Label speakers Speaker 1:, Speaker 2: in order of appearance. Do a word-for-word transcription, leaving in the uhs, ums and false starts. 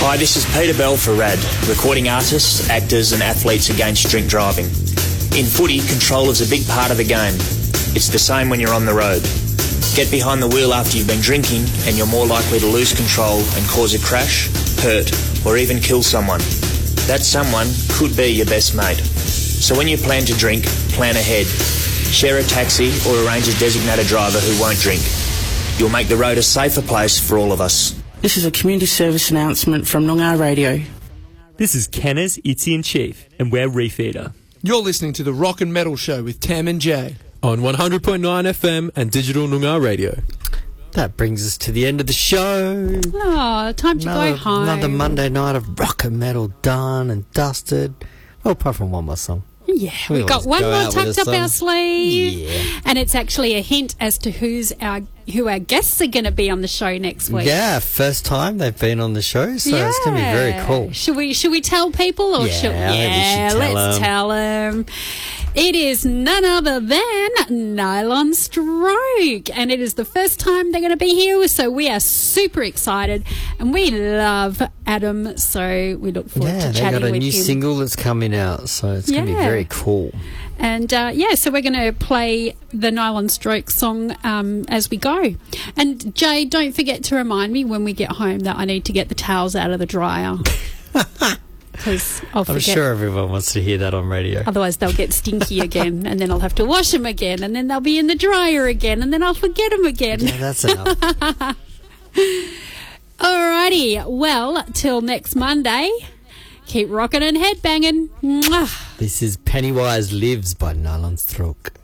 Speaker 1: Hi, this is Peter Bell for RAD, recording artists, actors and athletes against drink driving. In footy, control is a big part of the game. It's the same when you're on the road. Get behind the wheel after you've been drinking and you're more likely to lose control and cause a crash, hurt or even kill someone. That someone could be your best mate. So when you plan to drink, plan ahead. Share a taxi or arrange a designated driver who won't drink. You'll make the road a safer place for all of us.
Speaker 2: This is a community service announcement from Noongar Radio.
Speaker 3: This is Kenner's Itzy and Chief, and we're Refeeder.
Speaker 4: You're listening to the Rock and Metal Show with Tam and Jay
Speaker 5: on one hundred point nine F M and Digital Noongar Radio.
Speaker 6: That brings us to the end of the show.
Speaker 7: Oh, time to
Speaker 6: another,
Speaker 7: go home.
Speaker 6: Another Monday night of rock and metal done and dusted. Well, apart from one more song.
Speaker 7: Yeah,
Speaker 6: we
Speaker 7: we've got one
Speaker 6: go
Speaker 7: more tucked up
Speaker 6: song.
Speaker 7: our sleeve.
Speaker 6: Yeah.
Speaker 7: And it's actually a hint as to who's our who our guests are going to be on the show next week.
Speaker 6: Yeah, first time they've been on the show, so
Speaker 7: yeah.
Speaker 6: it's going to be very cool.
Speaker 7: Should we should we tell people? Or
Speaker 6: yeah,
Speaker 7: should,
Speaker 6: I think we
Speaker 7: yeah
Speaker 6: should tell
Speaker 7: let's
Speaker 6: them.
Speaker 7: tell them. It is none other than Nylon Stroke, and it is the first time they're going to be here, so we are super excited, and we love Adam, so we look forward
Speaker 6: yeah,
Speaker 7: to chatting with him.
Speaker 6: they got a new single that's coming out, so it's going to
Speaker 7: Yeah.
Speaker 6: be very cool.
Speaker 7: And, uh, yeah, so we're going to play the Nylon Stroke song um, as we go. And, Jay, don't forget to remind me when we get home that I need to get the towels out of the dryer. Because I'll
Speaker 6: I'm
Speaker 7: forget.
Speaker 6: sure everyone wants to hear that on radio.
Speaker 7: Otherwise they'll get stinky again, and then I'll have to wash them again, and then they'll be in the dryer again, and then I'll forget them again.
Speaker 6: Yeah, that's enough.
Speaker 7: Alrighty, well, till next Monday, keep rocking and headbanging. Mwah.
Speaker 6: This is Pennywise Lives by Nylon Stroke.